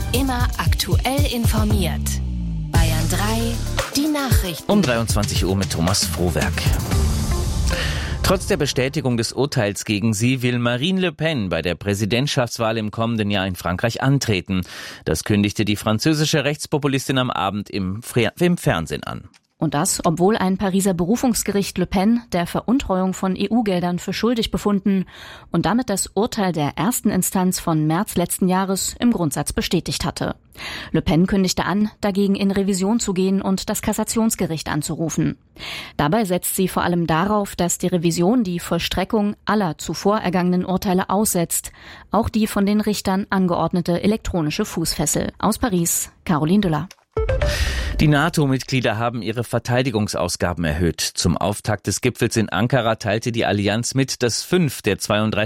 Immer aktuell informiert. Bayern 3, die Nachrichten. Um 23 Uhr mit Thomas Frohwerk. Trotz der Bestätigung des Urteils gegen sie will Marine Le Pen bei der Präsidentschaftswahl im kommenden Jahr in Frankreich antreten. Das kündigte die französische Rechtspopulistin am Abend im Fernsehen an. Und das, obwohl ein Pariser Berufungsgericht Le Pen der Veruntreuung von EU-Geldern für schuldig befunden und damit das Urteil der ersten Instanz von März letzten Jahres im Grundsatz bestätigt hatte. Le Pen kündigte an, dagegen in Revision zu gehen und das Kassationsgericht anzurufen. Dabei setzt sie vor allem darauf, dass die Revision die Vollstreckung aller zuvor ergangenen Urteile aussetzt, auch die von den Richtern angeordnete elektronische Fußfessel. Aus Paris, Caroline Düller. Die NATO-Mitglieder haben ihre Verteidigungsausgaben erhöht. Zum Auftakt des Gipfels in Ankara teilte die Allianz mit, dass 5 der 32